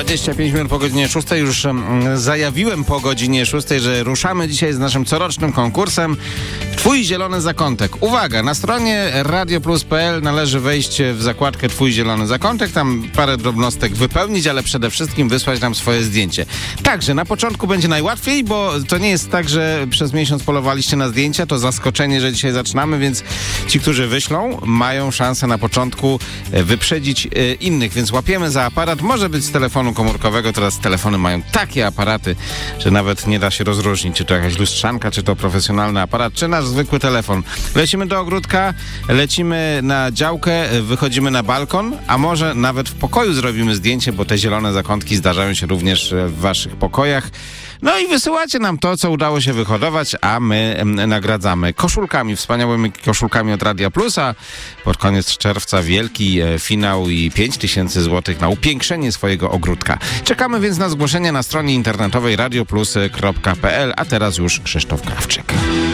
25 minut po godzinie 6. Już zajawiłem po godzinie 6, że ruszamy dzisiaj z naszym corocznym konkursem Twój zielony zakątek. Uwaga, na stronie radioplus.pl należy wejść w zakładkę Twój zielony zakątek, tam parę drobnostek wypełnić, ale przede wszystkim wysłać nam swoje zdjęcie. Także na początku będzie najłatwiej, bo to nie jest tak, że przez miesiąc polowaliście na zdjęcia, to zaskoczenie, że dzisiaj zaczynamy, więc ci, którzy wyślą, mają szansę na początku wyprzedzić innych, więc łapiemy za aparat. Może być z telefonu komórkowego, teraz telefony mają takie aparaty, że nawet nie da się rozróżnić, czy to jakaś lustrzanka, czy to profesjonalny aparat, czy nasz zwykły telefon. Lecimy do ogródka, lecimy na działkę, wychodzimy na balkon, a może nawet w pokoju zrobimy zdjęcie, bo te zielone zakątki zdarzają się również w waszych pokojach. No i wysyłacie nam to, co udało się wyhodować, a my nagradzamy koszulkami, wspaniałymi koszulkami od Radia Plusa. Pod koniec czerwca wielki finał i 5000 zł na upiększenie swojego ogródka. Czekamy więc na zgłoszenia na stronie internetowej radioplus.pl, a teraz już Krzysztof Krawczyk.